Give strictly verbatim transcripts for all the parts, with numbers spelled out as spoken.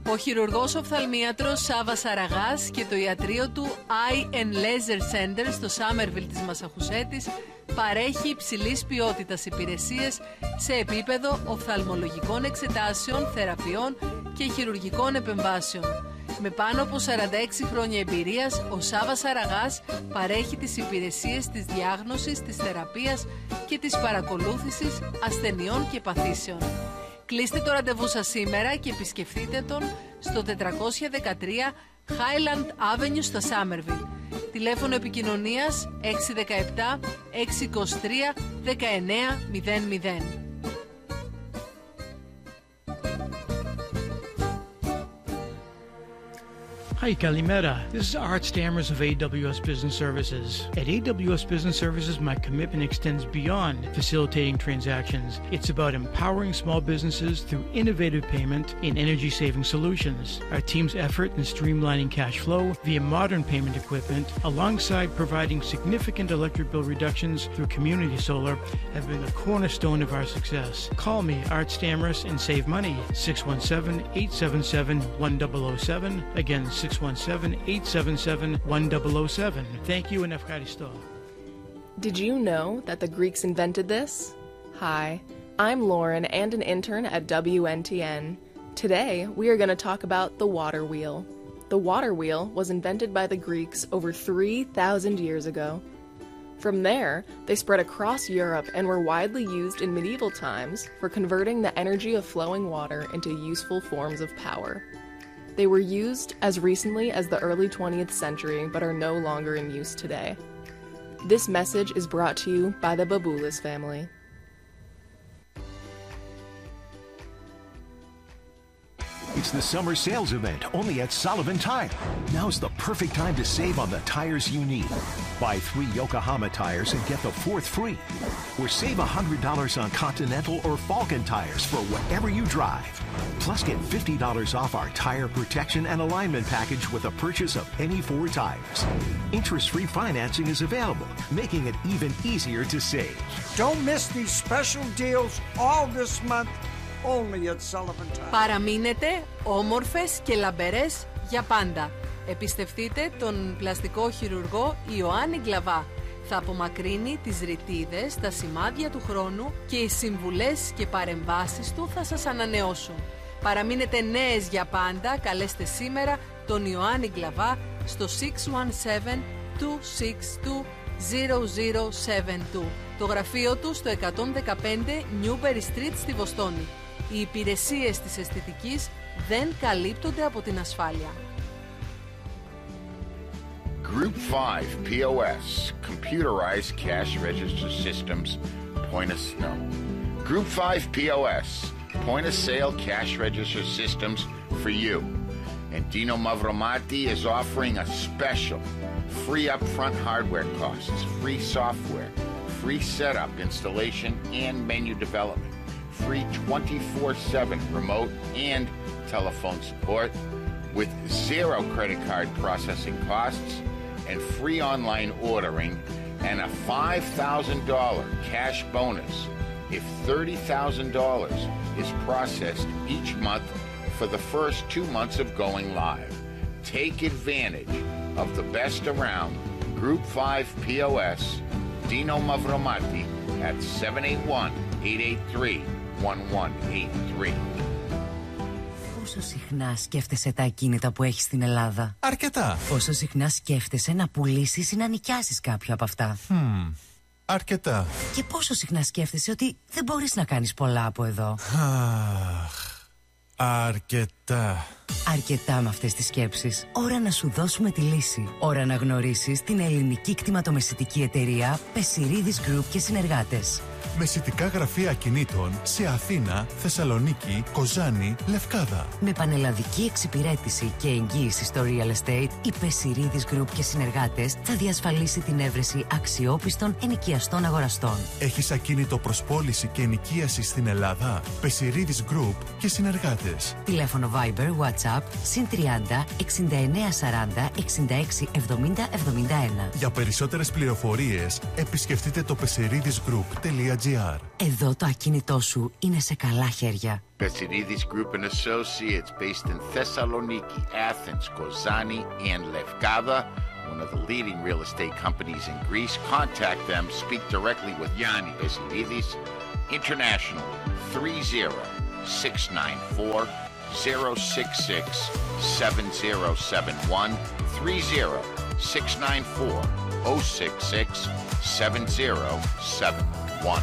Ο χειρουργός οφθαλμίατρος Σάββας Αραγάς και το ιατρείο του Eye and Laser Center στο Σάμερβιλ της Μασαχουσέτης παρέχει υψηλής ποιότητας υπηρεσίες σε επίπεδο οφθαλμολογικών εξετάσεων, θεραπείων και χειρουργικών επεμβάσεων. Με πάνω από σαράντα έξι χρόνια εμπειρίας, ο Σάββας Αραγάς παρέχει τις υπηρεσίες της διάγνωσης, της θεραπείας και της παρακολούθησης ασθενειών και παθήσεων. Κλείστε το ραντεβού σας σήμερα και επισκεφτείτε τον στο τετρακόσια δεκατρία Highland Avenue στο Σάμερβιλ. Τηλέφωνο επικοινωνίας έξι ένα επτά έξι είκοσι τρία δεκαεννέα μηδέν μηδέν. Hi, Kalimera. This is Art Stammers of A W S Business Services. At A W S Business Services, my commitment extends beyond facilitating transactions. It's about empowering small businesses through innovative payment and energy-saving solutions. Our team's effort in streamlining cash flow via modern payment equipment, alongside providing significant electric bill reductions through community solar, have been the cornerstone of our success. Call me, Art Stammers, and save money. six one seven, eight seven seven, one zero zero seven. Again, six one seven, eight seven seven, one zero zero seven. Thank you and Efkaristo. Did you know that the Greeks invented this? Hi, I'm Lauren and an intern at W N T N. Today, we are going to talk about the water wheel. The water wheel was invented by the Greeks over three thousand years ago. From there, they spread across Europe and were widely used in medieval times for converting the energy of flowing water into useful forms of power. They were used as recently as the early twentieth century but are no longer in use today. This message is brought to you by the Baboulas family. It's the summer sales event only at Sullivan Tire. Now's the perfect time to save on the tires you need. Buy three Yokohama tires and get the fourth free. Or save one hundred dollars on Continental or Falcon tires for whatever you drive. Plus get fifty dollars off our tire protection and alignment package with a purchase of any four tires. Interest-free financing is available, making it even easier to save. Don't miss these special deals all this month. Only at Sullivan Tire. Παραμείνετε όμορφες και λαμπερές για πάντα. Επιστευτείτε τον πλαστικό χειρουργό Ιωάννη Γκλαβά. Θα απομακρύνει τις ρητίδες, τα σημάδια του χρόνου και οι συμβουλές και παρεμβάσεις του θα σας ανανεώσουν. Παραμείνετε νέες για πάντα. Καλέστε σήμερα τον Ιωάννη Γκλαβά στο έξι ένα επτά, δύο έξι δύο, zero zero seven two. Το γραφείο του στο εκατόν δεκαπέντε Newberry Street στη Βοστόνη. Οι υπηρεσίες της αισθητικής δεν καλύπτονται από την ασφάλεια. Group five P O S, Computerized Cash Register Systems, Point of Sale. Group five P O S, Point of Sale Cash Register Systems for you. And Dino Mavromati is offering a special free upfront hardware costs, free software, free setup, installation, and menu development, free twenty-four seven remote and telephone support with zero credit card processing costs and free online ordering and a five thousand dollars cash bonus if thirty thousand dollars is processed each month for the first two months of going live. Take advantage of the best around Group five P O S, Dino Mavromati at seven eight one, eight eight three, one one eight three. Πόσο συχνά σκέφτεσαι τα ακίνητα που έχεις στην Ελλάδα? Αρκετά. Πόσο συχνά σκέφτεσαι να πουλήσεις ή να νοικιάσεις κάποιο από αυτά? Hmm. Αρκετά. Και πόσο συχνά σκέφτεσαι ότι δεν μπορείς να κάνεις πολλά από εδώ? Αχ. Αρκετά. Αρκετά με αυτές τις σκέψεις. Ώρα να σου δώσουμε τη λύση. Ώρα να γνωρίσεις την ελληνική κτηματομεσητική εταιρεία Πεσιρίδης Group και συνεργάτες. Μεσητικά γραφεία ακινήτων σε Αθήνα, Θεσσαλονίκη, Κοζάνη, Λευκάδα. Με πανελλαδική εξυπηρέτηση και εγγύηση στο real estate, η Πεσιρίδης Group και συνεργάτες θα διασφαλίσει την έβρεση αξιόπιστων ενοικιαστών αγοραστών. Έχεις ακίνητο προς πώληση και ενοικίαση στην Ελλάδα? Πεσιρίδης Group και συνεργάτες. Τηλέφωνο Viber, WhatsApp, συν τριάντα, εξήντα εννέα σαράντα, εξήντα έξι εβδομήντα εβδομήντα ένα. Για περισσότερες πληροφορίες επισκεφτείτε το πεσιρίδης γκρουπ τελεία τελεία τζι άρ. Εδώ το ακίνητό σου είναι σε καλά χέρια. Besiridis Group and Associates, based in Thessaloniki, Athens, Kozani, and Lefkada, one of the leading real estate companies in Greece. Contact them. Speak directly with Yanni Besiridis. International, three zero six nine four zero six six seven zero seven one, three zero six nine four zero six six seven zero seven one.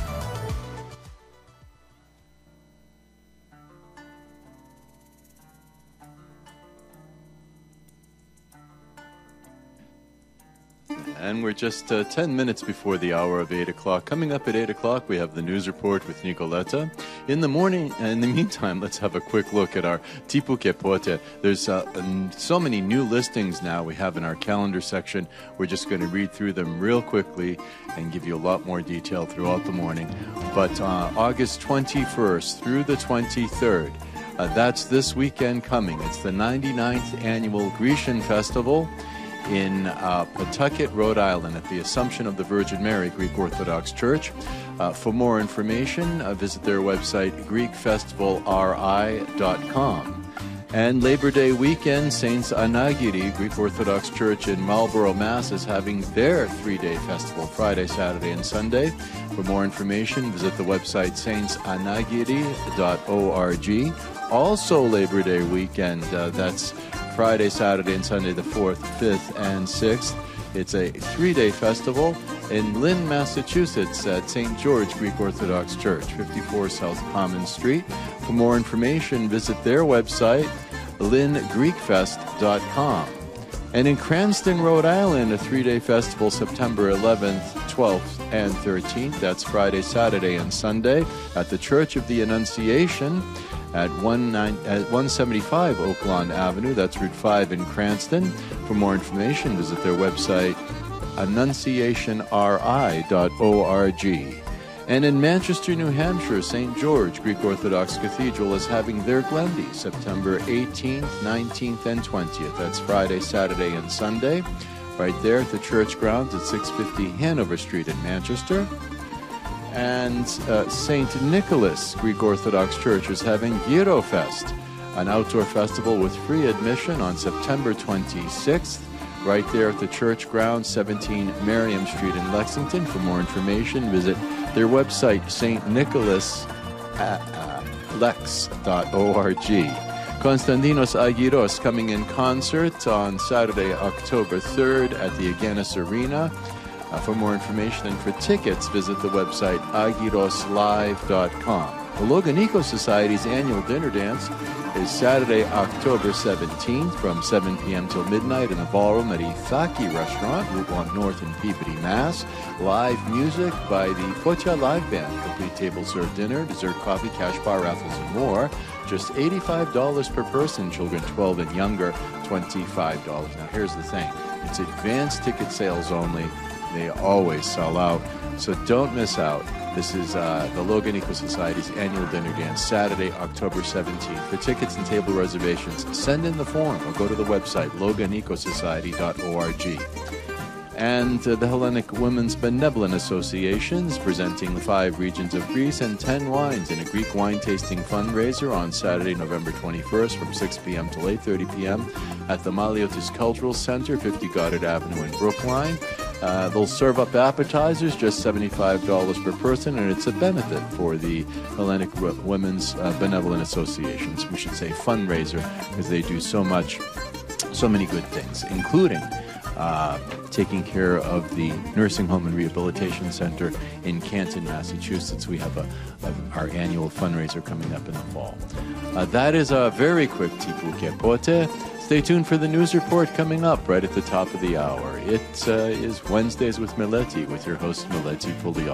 And we're just uh, ten minutes before the hour of eight o'clock. Coming up at eight o'clock, we have the news report with Nicoletta. In the morning, in the meantime, let's have a quick look at our Tipu Kepote. There's uh, so many new listings now we have in our calendar section. We're just going to read through them real quickly and give you a lot more detail throughout the morning. But uh, August twenty-first through the twenty-third, uh, that's this weekend coming. It's the ninety-ninth Annual Grecian Festival in uh, Pawtucket, Rhode Island, at the Assumption of the Virgin Mary Greek Orthodox Church. Uh, for more information, uh, visit their website, greek festival r i dot com. And Labor Day weekend, Saints Anagiri Greek Orthodox Church in Marlborough, Mass. is having their three-day festival, Friday, Saturday, and Sunday. For more information, visit the website saints anagiri dot org. Also Labor Day weekend, uh, that's Friday, Saturday, and Sunday, the fourth, fifth, and sixth. It's a three-day festival in Lynn, Massachusetts at Saint George Greek Orthodox Church, fifty-four South Common Street. For more information, visit their website, lynn greek fest dot com. And in Cranston, Rhode Island, a three-day festival, September eleventh, twelfth, and thirteenth. That's Friday, Saturday, and Sunday at the Church of the Annunciation at one seventy-five Oaklawn Avenue. That's Route five in Cranston. For more information, visit their website, annunciation r i dot org. And in Manchester, New Hampshire, Saint George Greek Orthodox Cathedral is having their Glendy, September eighteenth, nineteenth, and twentieth. That's Friday, Saturday, and Sunday, right there at the church grounds at six fifty Hanover Street in Manchester. And uh, Saint Nicholas Greek Orthodox Church is having Gyro Fest, an outdoor festival with free admission on September twenty-sixth, right there at the church grounds, seventeen Merriam Street in Lexington. For more information, visit their website, s t nicholas lex dot org. Konstantinos Agiros coming in concert on Saturday, October third at the Agganis Arena. Uh, for more information and for tickets, visit the website agiros live dot com. The Loganiko Society's annual dinner dance is Saturday, October seventeenth from seven p.m. till midnight in the ballroom at Ithaki Restaurant, Route one North in Peabody, Mass. Live music by the Focha Live Band. Complete table-served dinner, dessert, coffee, cash bar, raffles, and more. Just eighty-five dollars per person. Children twelve and younger, twenty-five dollars. Now, here's the thing. It's advanced ticket sales only. They always sell out, so don't miss out. This is uh, the Loganiko Society's annual dinner dance, Saturday, October seventeenth. For tickets and table reservations, send in the form or go to the website, loganiko society dot org. And uh, the Hellenic Women's Benevolent Association is presenting the five regions of Greece and ten wines in a Greek wine tasting fundraiser on Saturday, November twenty-first from six p.m. till eight thirty p.m. at the Maliotis Cultural Center, fifty Goddard Avenue in Brookline. Uh, they'll serve up appetizers, just seventy-five dollars per person, and it's a benefit for the Hellenic Women's uh, Benevolent Associations. We should say fundraiser, because they do so much, so many good things, including uh, taking care of the Nursing Home and Rehabilitation Center in Canton, Massachusetts. We have a, a, our annual fundraiser coming up in the fall. Uh, that is a very quick Tipu Kepote. Stay tuned for the news report coming up right at the top of the hour. It uh, is Wednesdays with Meleti, with your host Meleti Pouliot.